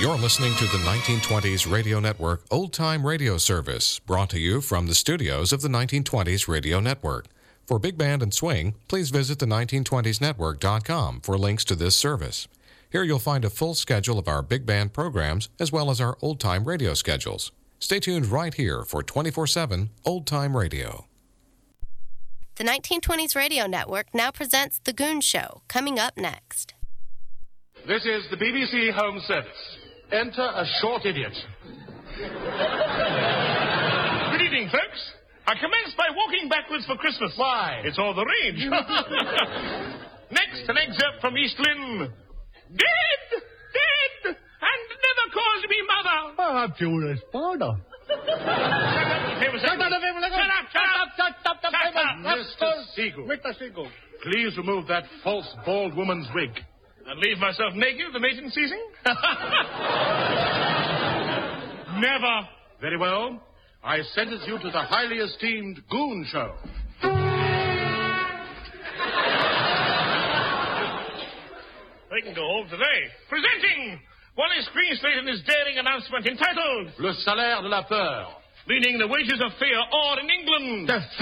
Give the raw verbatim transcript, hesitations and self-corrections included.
You're listening to the nineteen twenties Radio Network Old Time Radio Service, brought to you from the studios of the nineteen twenties Radio Network. For big band and swing, please visit the nineteen twenties network dot com for links to this service. Here you'll find a full schedule of our big band programs as well as our old time radio schedules. Stay tuned right here for twenty-four seven Old Time Radio. The nineteen twenties Radio Network now presents The Goon Show, coming up next. This is the B B C Home Service. Enter a short idiot. Good evening, folks. I commence by walking backwards for Christmas. Why? It's all the rage. Next, an excerpt from East Lynne. Dead! Dead! And never called me mother. Perhaps you will respond. Shut up, famous Shut up, famous Shut up, shut up! Shut up, shut up, Shut up, Mister Siegel. Mister Siegel. Please remove that false bald woman's wig. And leave myself naked at the mating season? Never. Very well. I sentence you to the highly esteemed Goon Show. They can go home today. Presenting Wallace Greenslade and his daring announcement entitled Le salaire de la peur. Meaning the wages of fear, or in England... The